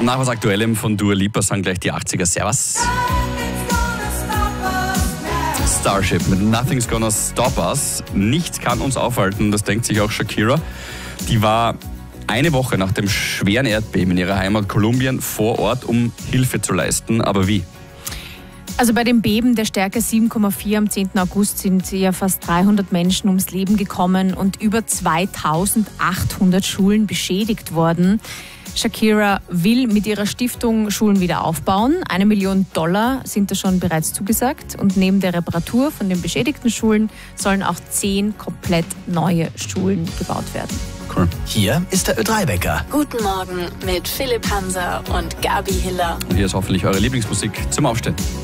Nach was Aktuellem von Dua Lipa sind gleich die 80er. Servus. Starship mit Nothing's Gonna Stop Us. Nichts kann uns aufhalten, das denkt sich auch Shakira. Die war eine Woche nach dem schweren Erdbeben in ihrer Heimat Kolumbien vor Ort, um Hilfe zu leisten. Aber wie? Also bei dem Beben der Stärke 7,4 am 10. August sind ja fast 300 Menschen ums Leben gekommen und über 2800 Schulen beschädigt worden. Shakira will mit ihrer Stiftung Schulen wieder aufbauen. $1 Million sind da schon bereits zugesagt. Und neben der Reparatur von den beschädigten Schulen sollen auch 10 komplett neue Schulen gebaut werden. Cool. Hier ist der Ö3-Wecker. Guten Morgen mit Philipp Hanser und Gabi Hiller. Und hier ist hoffentlich eure Lieblingsmusik zum Aufstehen.